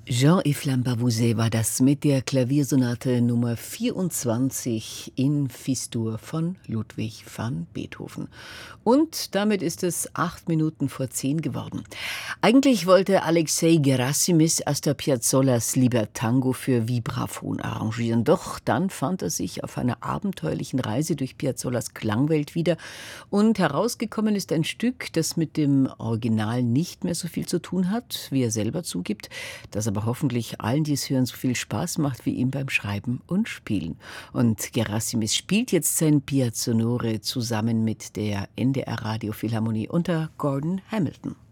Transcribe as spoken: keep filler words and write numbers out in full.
Jean-Yves Lambavouset war das mit der Klaviersonate Nummer vierundzwanzig in Fis-Dur von Ludwig van Beethoven. Und damit ist es acht Minuten vor zehn geworden. Eigentlich wollte Alexei Gerassimis Astor Piazzollers Libertango für Vibraphon arrangieren. Doch dann fand er sich auf einer abenteuerlichen Reise durch Piazzollas Klangwelt wieder und herausgekommen ist ein Stück, das mit dem Original nicht mehr so viel zu tun hat, wie er selber zugibt, das aber hoffentlich allen, die es hören, so viel Spaß macht wie ihm beim Schreiben und Spielen. Und Gerassimis spielt jetzt sein Piazzonore zusammen mit der N D R Radio Philharmonie unter Gordon Hamilton.